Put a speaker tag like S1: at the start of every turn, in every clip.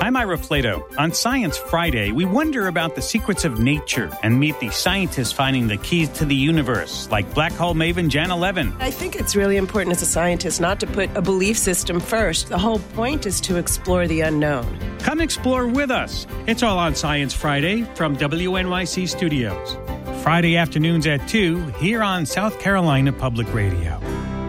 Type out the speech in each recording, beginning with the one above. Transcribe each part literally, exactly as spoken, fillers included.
S1: I'm Ira Flato. On Science Friday, we wonder about the secrets of nature and meet the scientists finding the keys to the universe, like black hole maven Janna Levin.
S2: I think it's really important as a scientist not to put a belief system first. The whole point is to explore the unknown.
S1: Come explore with us. It's all on Science Friday from W N Y C Studios. Friday afternoons at two here on South Carolina Public Radio.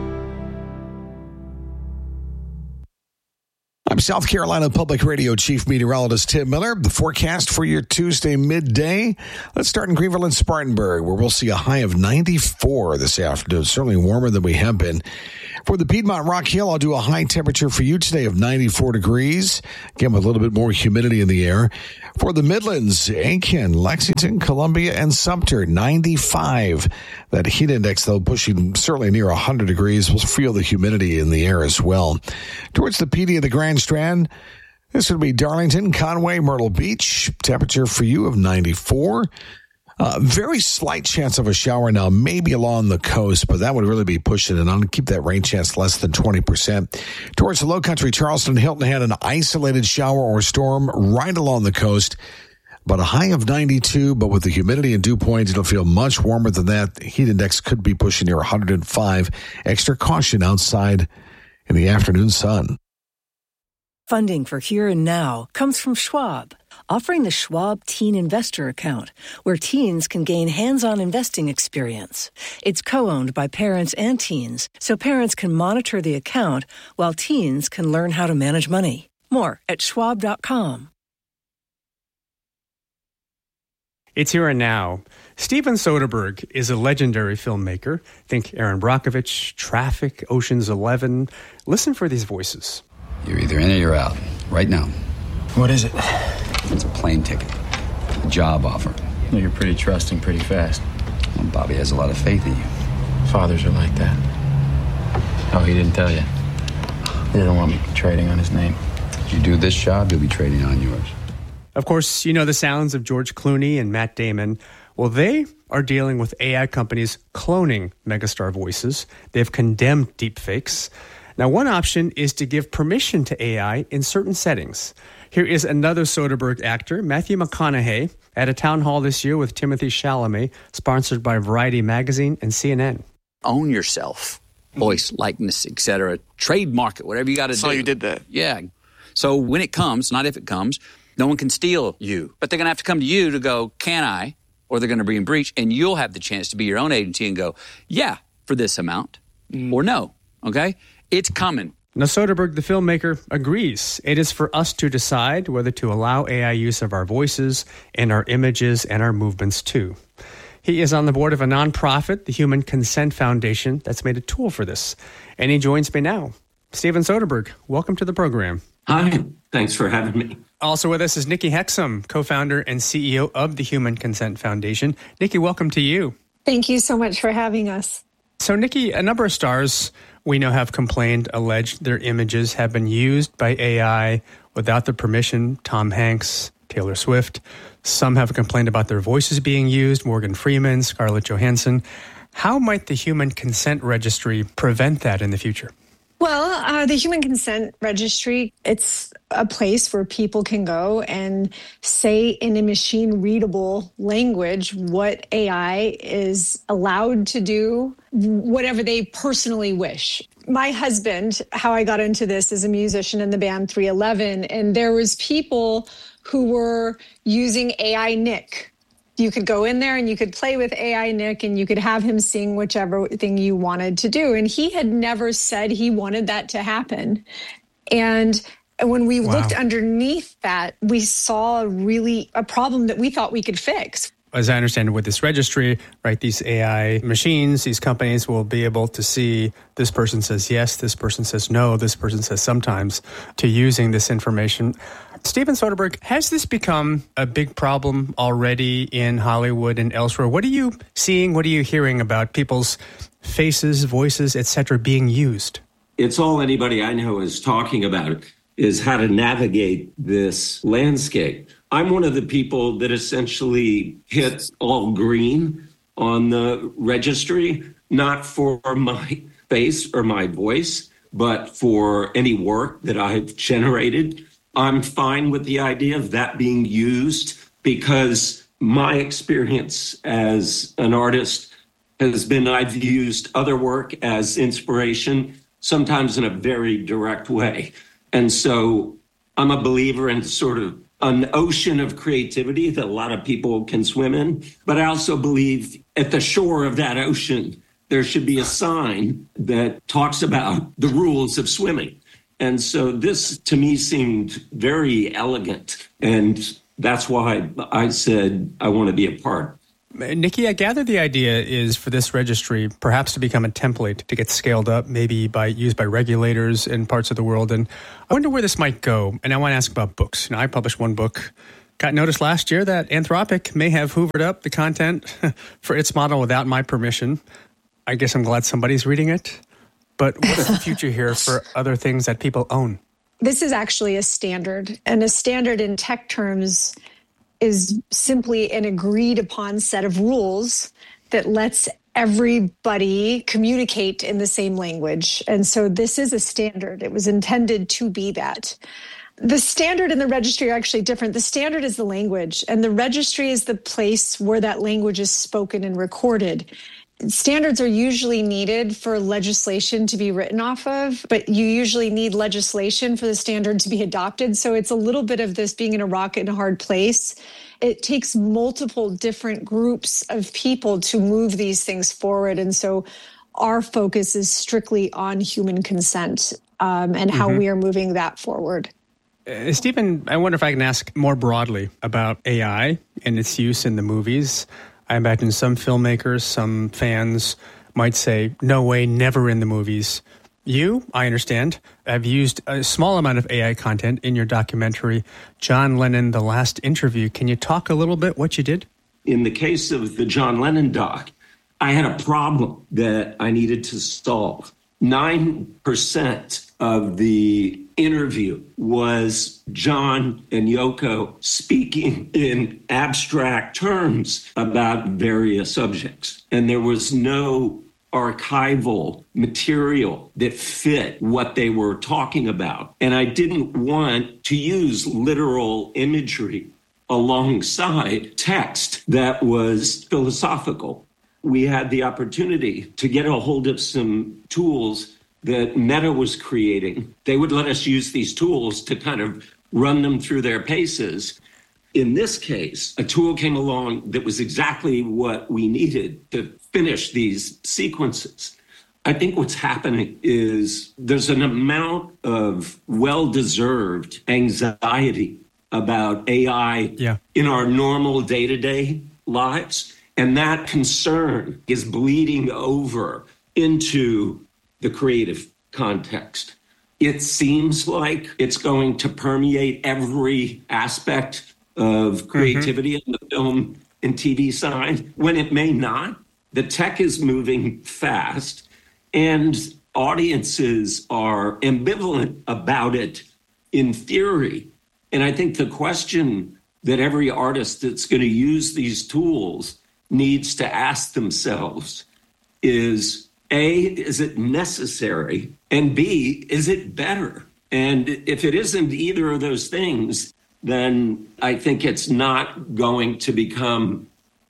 S3: I'm South Carolina Public Radio Chief Meteorologist Tim Miller. The forecast for your Tuesday midday. Let's start in Greenville and Spartanburg, where we'll see a high of ninety-four this afternoon. Certainly warmer than we have been. For the Piedmont Rock Hill, I'll do a high temperature for you today of ninety-four degrees. Again, with a little bit more humidity in the air. For the Midlands, Aiken, Lexington, Columbia, and Sumter, ninety-five. That heat index, though, pushing certainly near one hundred degrees. We'll feel the humidity in the air as well. Towards the P D of the Grand Strand, this would be Darlington, Conway, Myrtle Beach. Temperature for you of ninety-four. Uh, very slight chance of a shower now, maybe along the coast, but that would really be pushing it on. Keep that rain chance less than twenty percent. Towards the low country, Charleston, Hilton had an isolated shower or storm right along the coast. But a high of ninety-two, but with the humidity and dew points, it'll feel much warmer than that. Heat index could be pushing near one hundred five. Extra caution outside in the afternoon sun.
S4: Funding for Here and Now comes from Schwab, offering the Schwab Teen Investor Account, where teens can gain hands-on investing experience. It's co-owned by parents and teens, so parents can monitor the account while teens can learn how to manage money. More at schwab dot com.
S5: It's Here and Now. Steven Soderbergh is a legendary filmmaker. Think Aaron Brockovich, Traffic, Ocean's Eleven. Listen for these voices.
S6: You're either in or you're out. Right now.
S7: What is it?
S6: It's a plane ticket. A job offer.
S7: Well, you're pretty trusting pretty fast.
S6: Well, Bobby has a lot of faith in you.
S7: Fathers are like that. Oh, he didn't tell you. He didn't want me trading on his name.
S6: If you do this job, you'll be trading on yours.
S5: Of course, you know the sounds of George Clooney and Matt Damon. Well, they are dealing with A I companies cloning megastar voices. They've condemned deepfakes. Now, one option is to give permission to A I in certain settings. Here is another Soderbergh actor, Matthew McConaughey, at a town hall this year with Timothée Chalamet, sponsored by Variety Magazine and C N N.
S8: Own yourself, voice, likeness, et cetera. Trademark it, whatever you got to do.
S9: So you did that.
S8: Yeah. So when it comes, not if it comes, no one can steal you. But they're going to have to come to you to go, can I? Or they're going to be in breach, and you'll have the chance to be your own agency and go, yeah, for this amount, mm. or no, okay? It's coming.
S5: Now, Soderbergh, the filmmaker, agrees. It is for us to decide whether to allow A I use of our voices and our images and our movements, too. He is on the board of a nonprofit, the Human Consent Foundation, that's made a tool for this. And he joins me now. Steven Soderbergh, welcome to the program.
S10: Hi, thanks for having me.
S5: Also with us is Nikki Hexum, co-founder and C E O of the Human Consent Foundation. Nikki, welcome to you.
S11: Thank you so much for having us.
S5: So, Nikki, a number of stars we know have complained, alleged their images have been used by A I without the permission. Tom Hanks, Taylor Swift. Some have complained about their voices being used. Morgan Freeman, Scarlett Johansson. How might the Human Consent Registry prevent that in the future?
S11: Well, uh, the Human Consent Registry, it's a place where people can go and say in a machine-readable language what A I is allowed to do, whatever they personally wish. My husband, how I got into this, is a musician in the band three eleven, and there was people who were using A I Nick. You could go in there and you could play with A I Nick and you could have him sing whichever thing you wanted to do. And he had never said he wanted that to happen. And when we wow. looked underneath that, we saw really a problem that we thought we could fix.
S5: As I understand it, with this registry, right, these A I machines, these companies will be able to see this person says yes, this person says no, this person says sometimes to using this information. Steven Soderbergh, has this become a big problem already in Hollywood and elsewhere? What are you seeing? What are you hearing about people's faces, voices, et cetera being used?
S10: It's all anybody I know is talking about is how to navigate this landscape. I'm one of the people that essentially hit all green on the registry, not for my face or my voice, but for any work that I've generated. I'm fine with the idea of that being used because my experience as an artist has been I've used other work as inspiration, sometimes in a very direct way. And so I'm a believer in sort of an ocean of creativity that a lot of people can swim in. But I also believe at the shore of that ocean, there should be a sign that talks about the rules of swimming. And so this, to me, seemed very elegant. And that's why I said I want to be a part.
S5: Nikki, I gather the idea is for this registry perhaps to become a template to get scaled up, maybe by used by regulators in parts of the world. And I wonder where this might go. And I want to ask about books. Now, I published one book. Got noticed last year that Anthropic may have hoovered up the content for its model without my permission. I guess I'm glad somebody's reading it. But what's the future here for other things that people own?
S11: This is actually a standard. And a standard in tech terms is simply an agreed upon set of rules that lets everybody communicate in the same language. And so this is a standard. It was intended to be that. The standard and the registry are actually different. The standard is the language, and the registry is the place where that language is spoken and recorded. Standards are usually needed for legislation to be written off of, but you usually need legislation for the standard to be adopted. So it's a little bit of this being in a rock and a hard place. It takes multiple different groups of people to move these things forward. And so our focus is strictly on human consent um, and how mm-hmm. we are moving that forward.
S5: Uh, Stephen, I wonder if I can ask more broadly about A I and its use in the movies. I imagine some filmmakers, some fans might say, no way, never in the movies. You, I understand, have used a small amount of A I content in your documentary, John Lennon, The Last Interview. Can you talk a little bit what you did?
S10: In the case of the John Lennon doc, I had a problem that I needed to solve. Nine percent of the interview was John and Yoko speaking in abstract terms about various subjects. And there was no archival material that fit what they were talking about. And I didn't want to use literal imagery alongside text that was philosophical. We had the opportunity to get a hold of some tools that Meta was creating. They would let us use these tools to kind of run them through their paces. In this case, a tool came along that was exactly what we needed to finish these sequences. I think what's happening is there's an amount of well-deserved anxiety about A I
S5: yeah.
S10: in our normal day-to-day lives. And that concern is bleeding over into the creative context. It seems like it's going to permeate every aspect of creativity mm-hmm. in the film and T V side, when it may not. The tech is moving fast, and audiences are ambivalent about it in theory. And I think the question that every artist that's going to use these tools needs to ask themselves is, A, is it necessary? And B, is it better? And if it isn't either of those things, then I think it's not going to become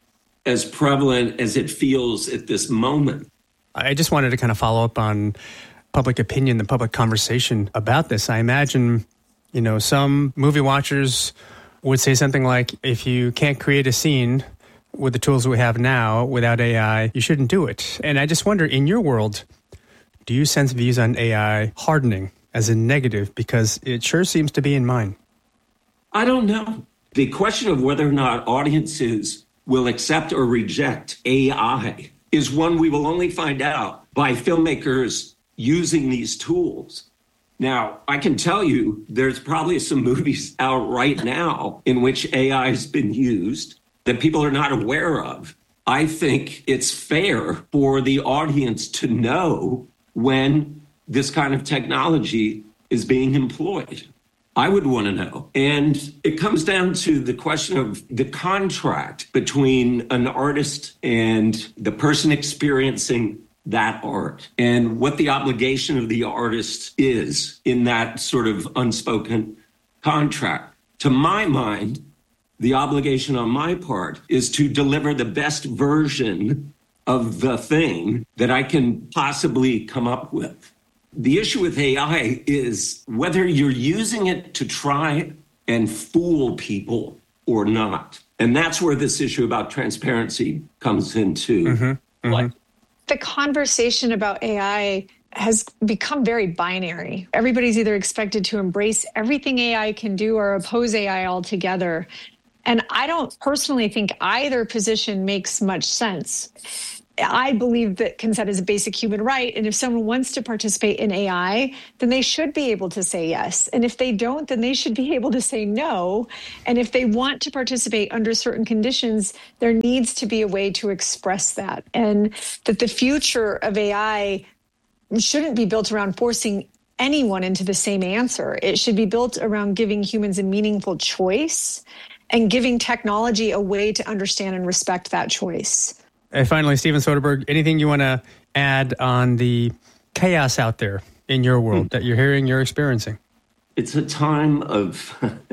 S10: as prevalent as it feels at this moment.
S5: I just wanted to kind of follow up on public opinion, the public conversation about this. I imagine, you know, some movie watchers would say something like, if you can't create a scene with the tools we have now without A I, you shouldn't do it. And I just wonder, in your world, do you sense views on A I hardening as a negative? Because it sure seems to be in mine.
S10: I don't know. The question of whether or not audiences will accept or reject A I is one we will only find out by filmmakers using these tools. Now, I can tell you there's probably some movies out right now in which A I has been used that people are not aware of. I think it's fair for the audience to know when this kind of technology is being employed. I would want to know. And it comes down to the question of the contract between an artist and the person experiencing that art, and what the obligation of the artist is in that sort of unspoken contract. To my mind, the obligation on my part is to deliver the best version of the thing that I can possibly come up with. The issue with A I is whether you're using it to try and fool people or not. And that's where this issue about transparency comes into
S5: mm-hmm,
S10: play.
S5: Mm-hmm.
S11: The conversation about A I has become very binary. Everybody's either expected to embrace everything A I can do or oppose A I altogether. And I don't personally think either position makes much sense. I believe that consent is a basic human right. And if someone wants to participate in A I, then they should be able to say yes. And if they don't, then they should be able to say no. And if they want to participate under certain conditions, there needs to be a way to express that. And that the future of A I shouldn't be built around forcing anyone into the same answer. It should be built around giving humans a meaningful choice and giving technology a way to understand and respect that choice.
S5: And finally, Steven Soderbergh, anything you want to add on the chaos out there in your world mm. that you're hearing, you're experiencing?
S10: It's a time of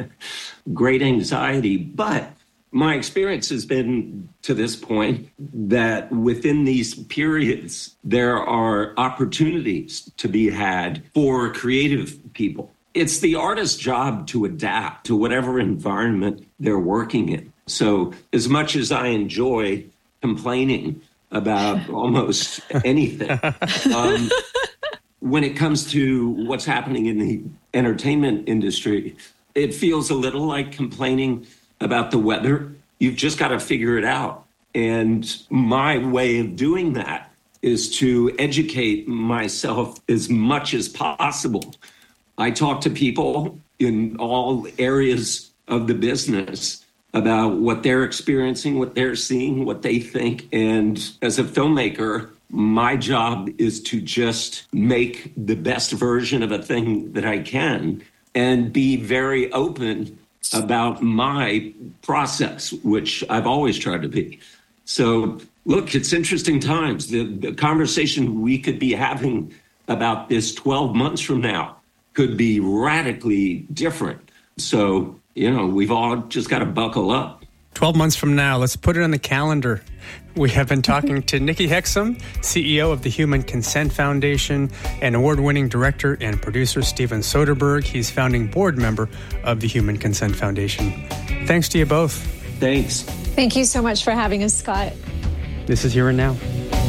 S10: great anxiety, but my experience has been to this point that within these periods, there are opportunities to be had for creative people. It's the artist's job to adapt to whatever environment they're working in. So as much as I enjoy complaining about almost anything, um, when it comes to what's happening in the entertainment industry, it feels a little like complaining about the weather. You've just got to figure it out. And my way of doing that is to educate myself as much as possible. I talk to people in all areas of the business about what they're experiencing, what they're seeing, what they think. And as a filmmaker, my job is to just make the best version of a thing that I can and be very open about my process, which I've always tried to be. So, look, it's interesting times. The, the conversation we could be having about this twelve months from now could be radically different. So, you know, we've all just got to buckle up.
S5: twelve months from now, let's put it on the calendar. We have been talking to Nikki Hexum, C E O of the Human Consent Foundation, and award-winning director and producer Steven Soderbergh. He's founding board member of the Human Consent Foundation. Thanks to you both.
S10: Thanks.
S11: Thank you so much for having us, Scott.
S5: This is Here and Now.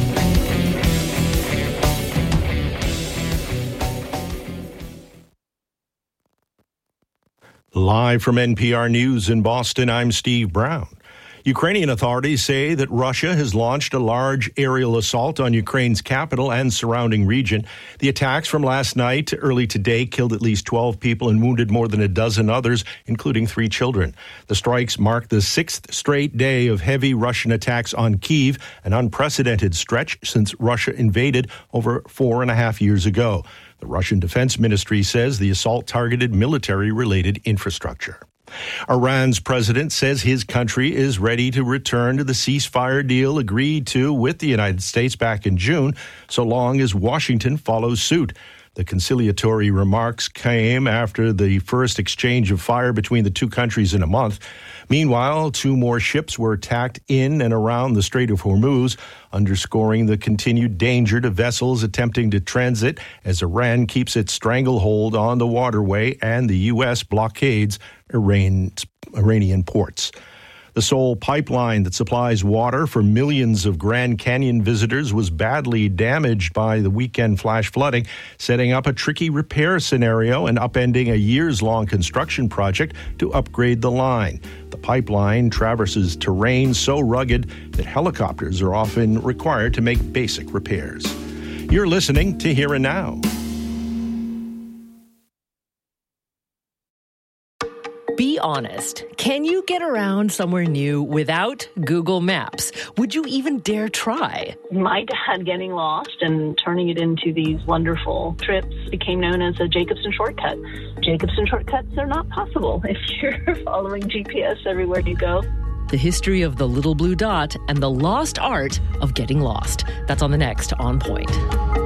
S9: Live from N P R News in Boston, I'm Steve Brown. Ukrainian authorities say that Russia has launched a large aerial assault on Ukraine's capital and surrounding region. The attacks from last night to early today killed at least twelve people and wounded more than a dozen others, including three children. The strikes mark the sixth straight day of heavy Russian attacks on Kyiv, an unprecedented stretch since Russia invaded over four and a half years ago. The Russian Defense Ministry says the assault targeted military-related infrastructure. Iran's president says his country is ready to return to the ceasefire deal agreed to with the United States back in June, so long as Washington follows suit. The conciliatory remarks came after the first exchange of fire between the two countries in a month. Meanwhile, two more ships were attacked in and around the Strait of Hormuz, underscoring the continued danger to vessels attempting to transit as Iran keeps its stranglehold on the waterway and the U S blockades Iran's, Iranian ports. The Seoul pipeline that supplies water for millions of Grand Canyon visitors was badly damaged by the weekend flash flooding, setting up a tricky repair scenario and upending a years-long construction project to upgrade the line. The pipeline traverses terrain so rugged that helicopters are often required to make basic repairs. You're listening to Here and Now.
S12: Be honest. Can you get around somewhere new without Google Maps? Would you even dare try?
S13: My dad getting lost and turning it into these wonderful trips became known as a Jacobson shortcut. Jacobson shortcuts are not possible if you're following G P S everywhere you go.
S12: The history of the little blue dot and the lost art of getting lost. That's on the next On Point.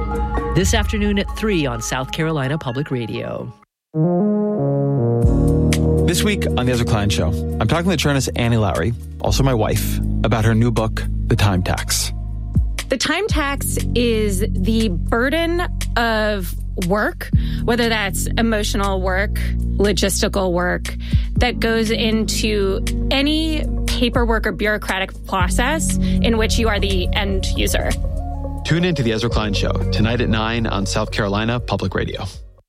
S12: This afternoon at three on South Carolina Public Radio.
S14: This week on The Ezra Klein Show, I'm talking to journalist Annie Lowrey, also my wife, about her new book, The Time Tax.
S15: The time tax is the burden of work, whether that's emotional work, logistical work, that goes into any paperwork or bureaucratic process in which you are the end user.
S14: Tune in to The Ezra Klein Show, tonight at nine on South Carolina Public Radio.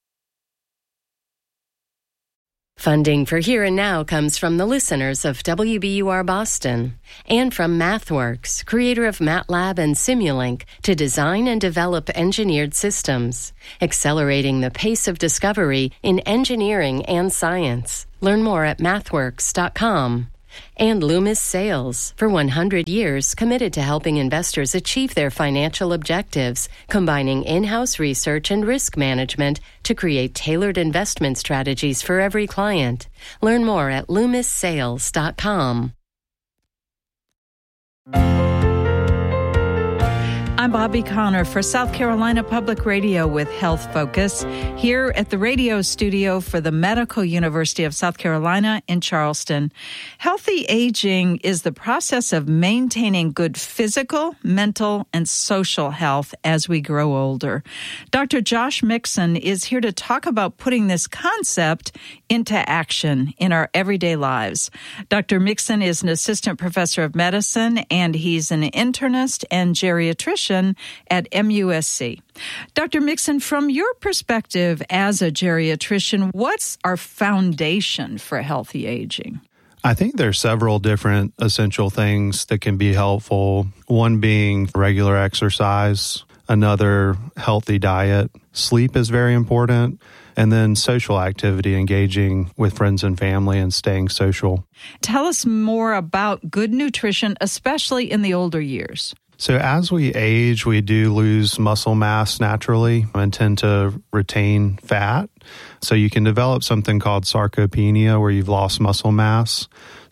S16: Funding for Here and Now comes from the listeners of W B U R Boston and from MathWorks, creator of MATLAB and Simulink, to design and develop engineered systems, accelerating the pace of discovery in engineering and science. Learn more at mathworks dot com. And Loomis Sales, for one hundred years committed to helping investors achieve their financial objectives, combining in-house research and risk management to create tailored investment strategies for every client. Learn more at loomis sales dot com.
S17: I'm Bobby Connor for South Carolina Public Radio with Health Focus, here at the radio studio for the Medical University of South Carolina in Charleston. Healthy aging is the process of maintaining good physical, mental, and social health as we grow older. Doctor Josh Mixon is here to talk about putting this concept into action in our everyday lives. Doctor Mixon is an assistant professor of medicine, and he's an internist and geriatrician at M U S C. Doctor Mixon, from your perspective as a geriatrician, what's our foundation for healthy aging?
S18: I think there's several different essential things that can be helpful. One being regular exercise, another healthy diet. Sleep is very important. And then social activity, engaging with friends and family and staying social.
S17: Tell us more about good nutrition, especially in the older years.
S18: So as we age, we do lose muscle mass naturally and tend to retain fat. So you can develop something called sarcopenia, where you've lost muscle mass.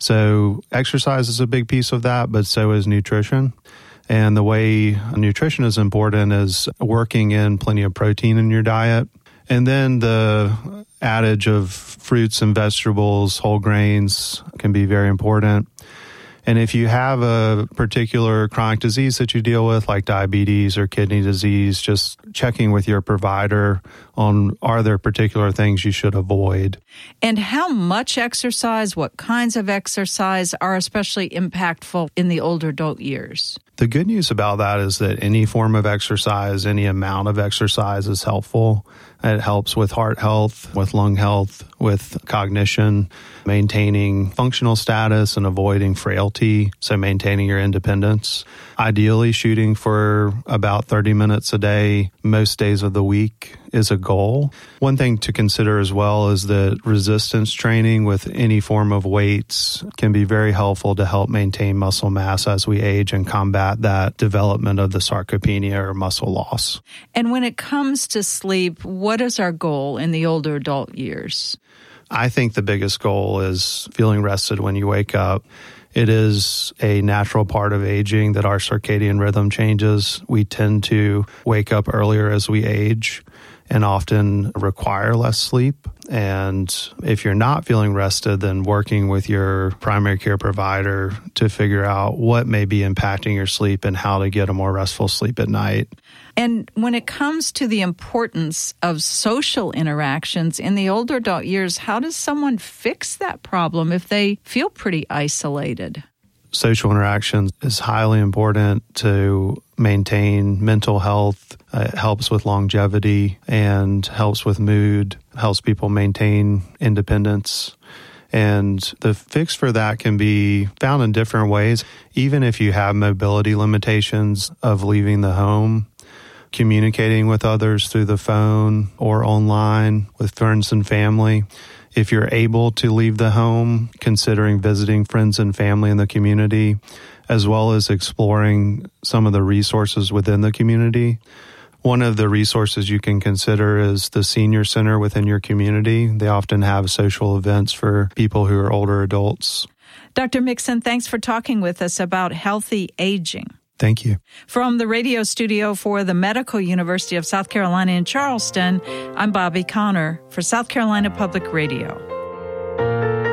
S18: So exercise is a big piece of that, but so is nutrition. And the way nutrition is important is working in plenty of protein in your diet. And then the adage of fruits and vegetables, whole grains can be very important. And if you have a particular chronic disease that you deal with, like diabetes or kidney disease, just checking with your provider on are there particular things you should avoid.
S17: And how much exercise, what kinds of exercise are especially impactful in the older adult years?
S18: The good news about that is that any form of exercise, any amount of exercise is helpful. It helps with heart health, with lung health, with cognition, maintaining functional status and avoiding frailty, so maintaining your independence. Ideally, shooting for about thirty minutes a day, most days of the week, is a goal. One thing to consider as well is that resistance training with any form of weights can be very helpful to help maintain muscle mass as we age and combat that development of the sarcopenia or muscle loss.
S17: And when it comes to sleep, what is our goal in the older adult years?
S18: I think the biggest goal is feeling rested when you wake up. It is a natural part of aging that our circadian rhythm changes. We tend to wake up earlier as we age and often require less sleep. And if you're not feeling rested, then working with your primary care provider to figure out what may be impacting your sleep and how to get a more restful sleep at night.
S17: And when it comes to the importance of social interactions in the older adult years, how does someone fix that problem if they feel pretty isolated?
S18: Social interactions is highly important to maintain mental health. Uh, it helps with longevity and helps with mood, helps people maintain independence. And the fix for that can be found in different ways. Even if you have mobility limitations of leaving the home, communicating with others through the phone or online with friends and family. If you're able to leave the home, considering visiting friends and family in the community, as well as exploring some of the resources within the community. One of the resources you can consider is the senior center within your community. They often have social events for people who are older adults.
S17: Doctor Mixon, thanks for talking with us about healthy aging.
S18: Thank you.
S17: From the radio studio for the Medical University of South Carolina in Charleston, I'm Bobby Connor for South Carolina Public Radio.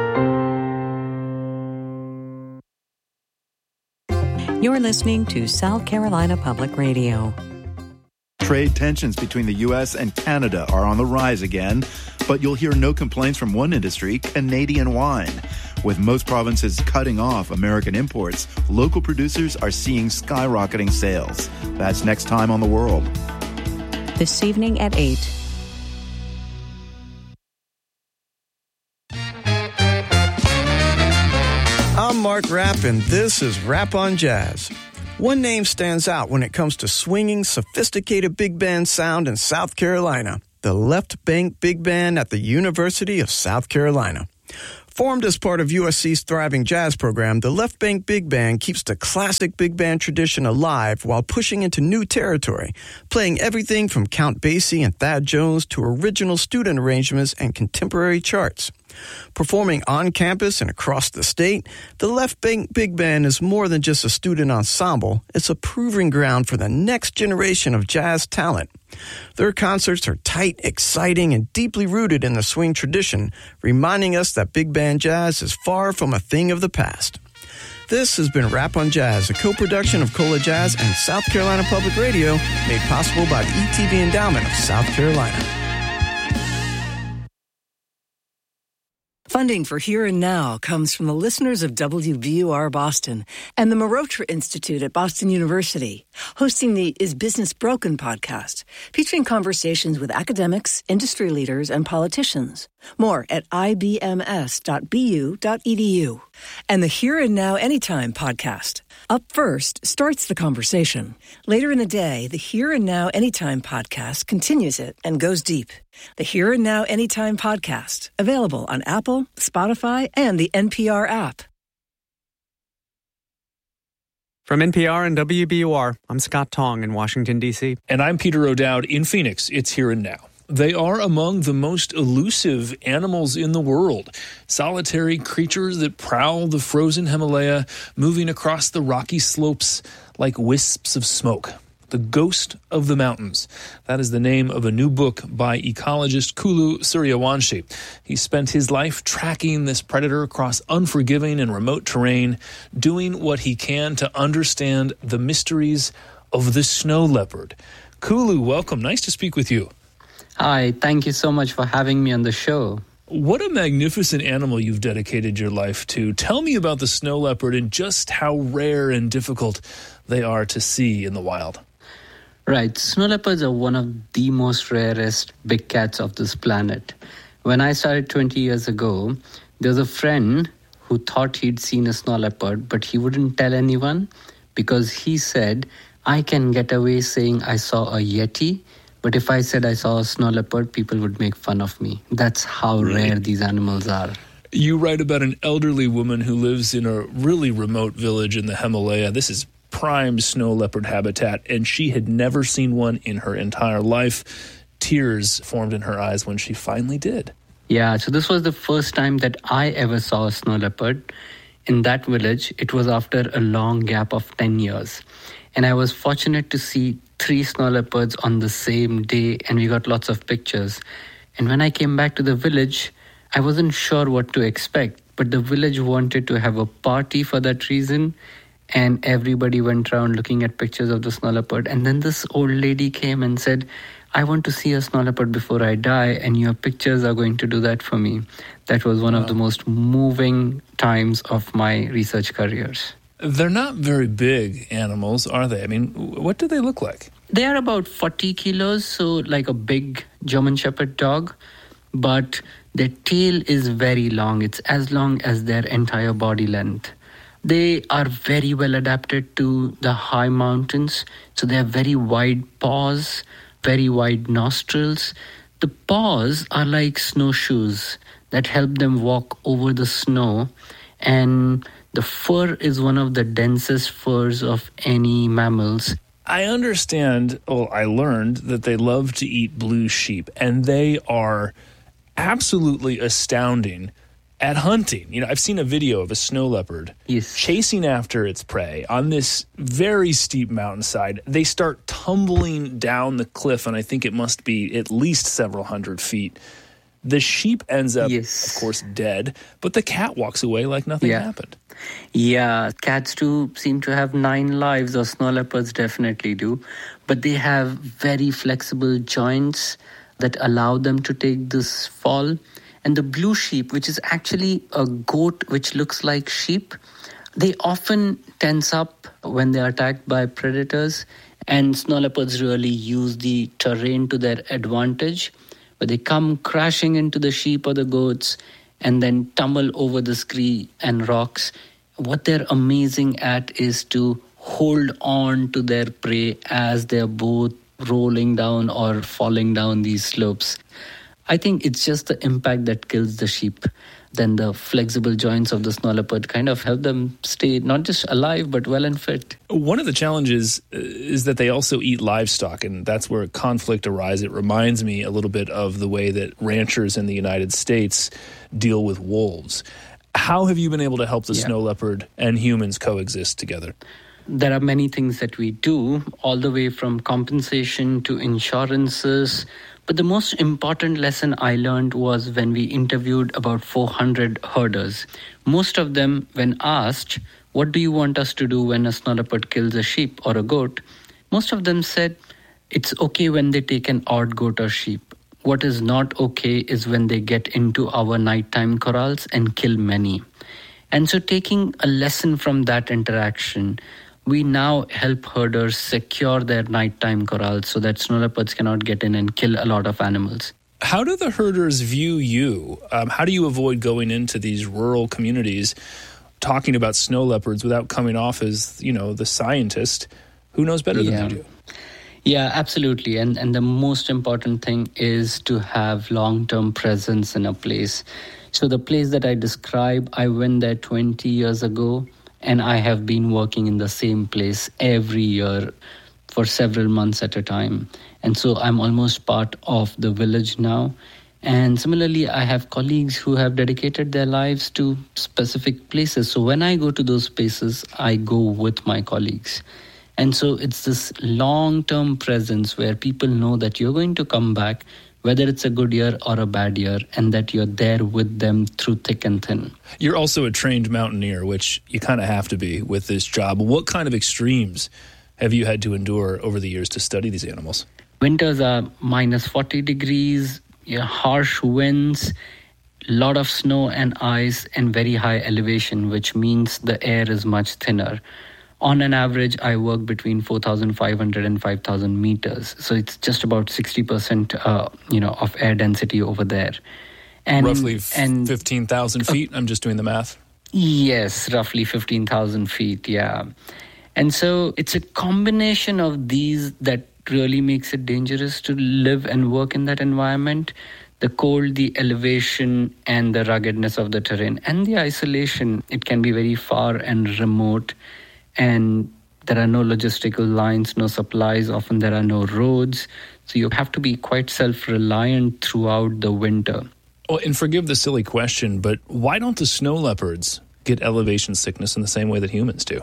S19: You're listening to South Carolina Public Radio.
S20: Trade tensions between the U S and Canada are on the rise again, but you'll hear no complaints from one industry, Canadian wine. With most provinces cutting off American imports, local producers are seeing skyrocketing sales. That's next time on The World.
S19: This evening at eight.
S21: I'm Mark Rapp, and this is Rap on Jazz. One name stands out when it comes to swinging, sophisticated big band sound in South Carolina, the Left Bank Big Band at the University of South Carolina. Formed as part of U S C's thriving jazz program, the Left Bank Big Band keeps the classic big band tradition alive while pushing into new territory, playing everything from Count Basie and Thad Jones to original student arrangements and contemporary charts. Performing on campus and across the state, the Left Bank Big Band is more than just a student ensemble. It's a proving ground for the next generation of jazz talent. Their concerts are tight, exciting, and deeply rooted in the swing tradition, reminding us that big band jazz is far from a thing of the past. This has been Rap on Jazz, a co-production of Cola Jazz and South Carolina Public Radio, made possible by the E T V Endowment of South Carolina.
S4: Funding for Here and Now comes from the listeners of W B U R Boston and the Marotra Institute at Boston University, hosting the Is Business Broken podcast, featuring conversations with academics, industry leaders, and politicians. More at I B M S dot B U dot E D U. And the Here and Now Anytime podcast. Up first starts the conversation. Later in the day, the Here and Now Anytime podcast continues it and goes deep. The Here and Now Anytime podcast, available on Apple, Spotify, and the N P R app.
S5: From N P R and W B U R, I'm Scott Tong in Washington, D C.
S22: And I'm Peter O'Dowd in Phoenix. It's Here and Now. They are among the most elusive animals in the world. Solitary creatures that prowl the frozen Himalaya, moving across the rocky slopes like wisps of smoke. The Ghost of the Mountains. That is the name of a new book by ecologist Kulu Suryawanshi. He spent his life tracking this predator across unforgiving and remote terrain, doing what he can to understand the mysteries of the snow leopard. Kulu, welcome. Nice to speak with you.
S23: Hi, thank you so much for having me on the show.
S22: What a magnificent animal you've dedicated your life to. Tell me about the snow leopard and just how rare and difficult they are to see in the wild.
S23: Right, snow leopards are one of the most rarest big cats of this planet. When I started twenty years ago, there was a friend who thought he'd seen a snow leopard, but he wouldn't tell anyone because he said, I can get away saying I saw a yeti, but if I said I saw a snow leopard, people would make fun of me. That's how really? rare these animals are.
S22: You write about an elderly woman who lives in a really remote village in the Himalaya. This is prime snow leopard habitat, and she had never seen one in her entire life. Tears formed in her eyes when she finally did.
S23: Yeah, so this was the first time that I ever saw a snow leopard. In that village, it was after a long gap of ten years. And I was fortunate to see three snow leopards on the same day, and we got lots of pictures. And when I came back to the village, I wasn't sure what to expect, but the village wanted to have a party for that reason, and everybody went around looking at pictures of the snow leopard. And then this old lady came and said, I want to see a snow leopard before I die, and your pictures are going to do that for me. That was one wow. of the most moving times of my research careers.
S22: They're not very big animals, are they? I mean, what do they look like?
S23: They are about forty kilos, so like a big German Shepherd dog. But their tail is very long. It's as long as their entire body length. They are very well adapted to the high mountains. So they have very wide paws, very wide nostrils. The paws are like snowshoes that help them walk over the snow. And the fur is one of the densest furs of any mammals.
S22: I understand, well, I learned that they love to eat blue sheep, and they are absolutely astounding at hunting. You know, I've seen a video of a snow leopard
S23: yes.
S22: chasing after its prey on this very steep mountainside. They start tumbling down the cliff, and I think it must be at least several hundred feet. The sheep ends up,
S23: yes.
S22: of course, dead, but the cat walks away like nothing
S23: yeah.
S22: happened.
S23: Yeah, cats do seem to have nine lives, or snow leopards definitely do. But they have very flexible joints that allow them to take this fall. And the blue sheep, which is actually a goat which looks like sheep, they often tense up when they're attacked by predators. And snow leopards really use the terrain to their advantage, where they come crashing into the sheep or the goats and then tumble over the scree and rocks. What they're amazing at is to hold on to their prey as they're both rolling down or falling down these slopes. I think it's just the impact that kills the sheep. Then the flexible joints of the snow leopard kind of help them stay not just alive, but well and fit.
S22: One of the challenges is that they also eat livestock, and that's where conflict arises. It reminds me a little bit of the way that ranchers in the United States deal with wolves. How have you been able to help the yeah. snow leopard and humans coexist together?
S23: There are many things that we do, all the way from compensation to insurances. But the most important lesson I learned was when we interviewed about four hundred herders. Most of them, when asked, what do you want us to do when a snow leopard kills a sheep or a goat? Most of them said, it's okay when they take an odd goat or sheep. What is not okay is when they get into our nighttime corrals and kill many. And so taking a lesson from that interaction, we now help herders secure their nighttime corrals so that snow leopards cannot get in and kill a lot of animals.
S22: How do the herders view you? Um, how do you avoid going into these rural communities talking about snow leopards without coming off as, you know, the scientist who knows better
S23: yeah.
S22: than you do?
S23: Yeah, absolutely. And and the most important thing is to have long-term presence in a place. So the place that I describe, I went there twenty years ago. And I have been working in the same place every year for several months at a time. And so I'm almost part of the village now. And similarly, I have colleagues who have dedicated their lives to specific places. So when I go to those places, I go with my colleagues. And so it's this long-term presence where people know that you're going to come back, whether it's a good year or a bad year, and that you're there with them through thick and thin.
S22: You're also a trained mountaineer, which you kind of have to be with this job. What kind of extremes have you had to endure over the years to study these animals?
S23: Winters are minus forty degrees, yeah, harsh winds, a lot of snow and ice, and very high elevation, which means the air is much thinner. On an average, I work between four thousand five hundred and five thousand meters. So it's just about sixty percent uh, you know, of air density over there.
S22: And, roughly and, fifteen thousand feet? Uh, I'm just doing the math.
S23: Yes, roughly fifteen thousand feet, yeah. And so it's a combination of these that really makes it dangerous to live and work in that environment. The cold, the elevation, and the ruggedness of the terrain, and the isolation. It can be very far and remote. And there are no logistical lines, no supplies. Often there are no roads. So you have to be quite self-reliant throughout the winter.
S22: Oh, and forgive the silly question, but why don't the snow leopards get elevation sickness in the same way that humans do?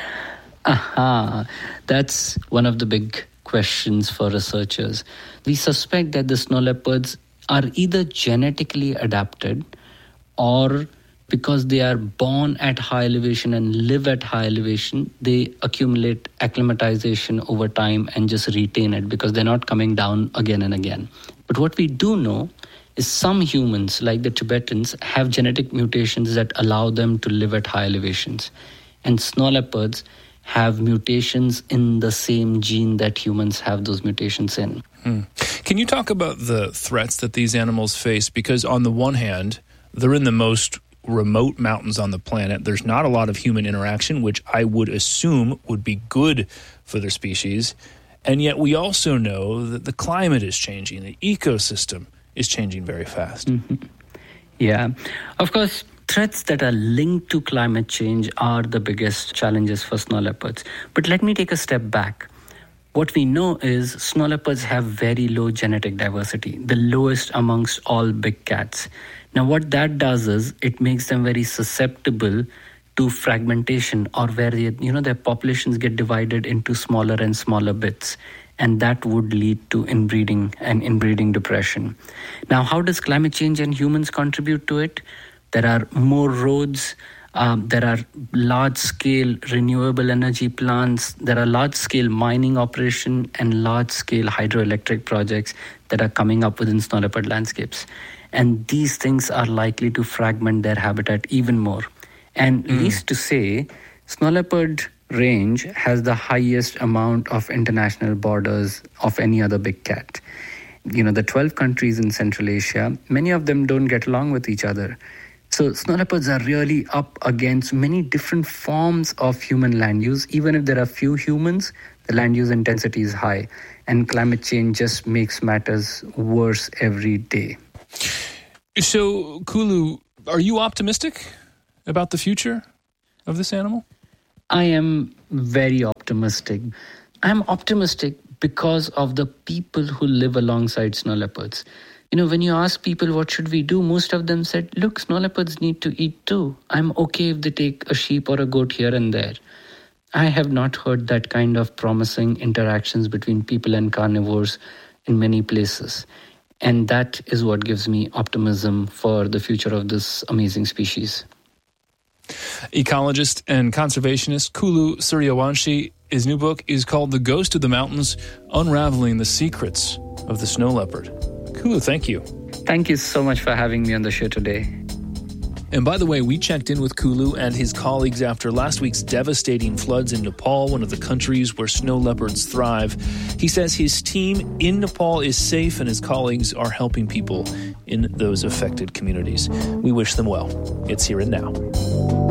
S23: Aha, that's one of the big questions for researchers. We suspect that the snow leopards are either genetically adapted or because they are born at high elevation and live at high elevation, they accumulate acclimatization over time and just retain it because they're not coming down again and again. But what we do know is some humans, like the Tibetans, have genetic mutations that allow them to live at high elevations. And snow leopards have mutations in the same gene that humans have those mutations in.
S22: Hmm. Can you talk about the threats that these animals face? Because on the one hand, they're in the most remote mountains on the planet. There's not a lot of human interaction, which I would assume would be good for their species. And yet we also know that the climate is changing. The ecosystem is changing very fast.
S23: Mm-hmm. Yeah. Of course, threats that are linked to climate change are the biggest challenges for snow leopards. But let me take a step back. What we know is snow leopards have very low genetic diversity, the lowest amongst all big cats. Now, what that does is it makes them very susceptible to fragmentation, or where they, you know, their populations get divided into smaller and smaller bits. And that would lead to inbreeding and inbreeding depression. Now, how does climate change and humans contribute to it? There are more roads, Um, there are large-scale renewable energy plants. There are large-scale mining operation and large-scale hydroelectric projects that are coming up within snow leopard landscapes. And these things are likely to fragment their habitat even more. And mm. needless to say, snow leopard range has the highest amount of international borders of any other big cat. You know, the twelve countries in Central Asia, many of them don't get along with each other. So snow leopards are really up against many different forms of human land use. Even if there are few humans, the land use intensity is high. And climate change just makes matters worse every day.
S22: So, Kulu, are you optimistic about the future of this animal?
S23: I am very optimistic. I'm optimistic because of the people who live alongside snow leopards. You know, when you ask people what should we do, most of them said, look, snow leopards need to eat too. I'm okay if they take a sheep or a goat here and there. I have not heard that kind of promising interactions between people and carnivores in many places. And that is what gives me optimism for the future of this amazing species.
S22: Ecologist and conservationist Kulu Suryawanshi, his new book is called The Ghost of the Mountains, Unraveling the Secrets of the Snow Leopard. Kulu, thank you.
S23: Thank you so much for having me on the show today.
S22: And by the way, we checked in with Kulu and his colleagues after last week's devastating floods in Nepal, one of the countries where snow leopards thrive. He says his team in Nepal is safe and his colleagues are helping people in those affected communities. We wish them well. It's Here and Now.